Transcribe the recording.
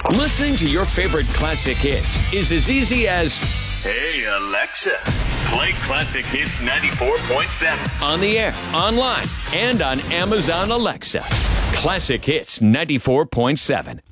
Listening to your favorite classic hits is as easy as, "Hey, Alexa, play Classic Hits 94.7. on the air, online, and on Amazon Alexa. Classic Hits 94.7.